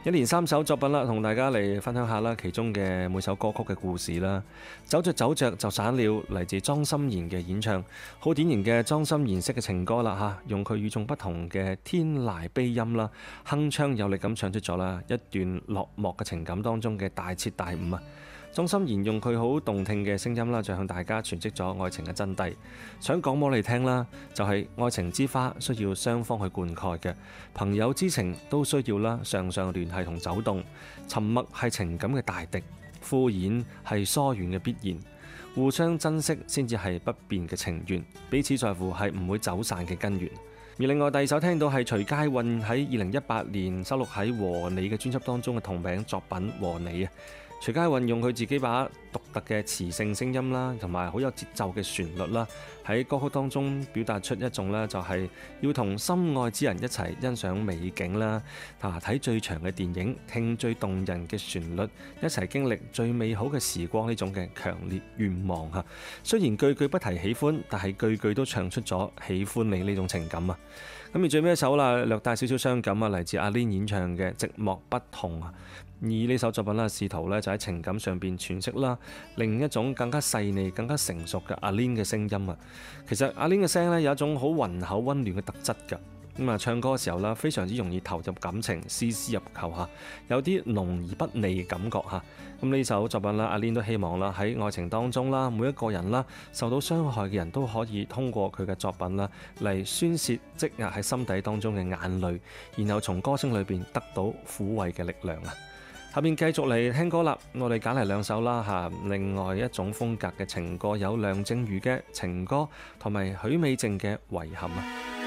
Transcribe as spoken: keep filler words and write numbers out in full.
一連三首作品啦，同大家嚟分享下啦，其中嘅每首歌曲嘅故事啦。走着走着就散了，嚟自莊心妍嘅演唱，好典型嘅莊心妍式嘅情歌啦嚇，用佢與眾不同嘅天籟悲音啦，鏗鏘有力咁唱出咗啦一段落寞嘅情感當中嘅大徹大悟啊！莊心妍用佢好動聽嘅聲音啦，就向大家詮釋咗愛情嘅真諦。想講俾我哋聽啦，就係愛情之花需要雙方去灌溉嘅，朋友之情都需要啦，常常聯繫同走動。沉默係情感嘅大敵，敷衍係疏遠嘅必然。互相珍惜先至係不變嘅情緣，彼此在乎係唔會走散嘅根源。而另外第二首聽到係徐佳韻喺二零一八年收錄喺《和你》嘅專輯當中嘅同名作品《和你》啊。徐佳韻用佢自己把獨特嘅磁性聲音啦，同埋好有節奏嘅旋律啦，喺歌曲當中表達出一種咧，就係要同心愛之人一齊欣賞美景啦，啊睇最長嘅電影，聽最動人嘅旋律，一齊經歷最美好嘅時光呢種嘅強烈願望嚇。雖然句句不提喜歡，但係句句都唱出咗喜歡你呢種情感啊。咁而最尾一首啦，略帶少少傷感啊，嚟自阿 Lin 演唱嘅《寂寞不痛》啊。而呢首作品啦，試圖咧就喺情感上邊詮釋啦，另一種更加細膩、更加成熟嘅阿 Lin 嘅聲音啊。其實阿 Lin 嘅聲咧有一種好渾厚溫暖嘅特質㗎。咁啊，唱歌嘅時候啦，非常之容易投入感情，絲絲入扣嚇，有啲濃而不膩嘅感覺嚇。咁呢首作品啦，阿 Lin 都希望啦喺愛情當中啦，每一個人啦受到傷害嘅人都可以通過佢嘅作品啦嚟宣泄積壓喺心底當中嘅眼淚，然後從歌聲裏邊得到撫慰嘅力量啊！下面繼續嚟聽歌啦，我哋揀嚟兩首啦嚇，另外一種風格嘅情歌，有梁靜茹嘅情歌同埋許美靜嘅遺憾啊。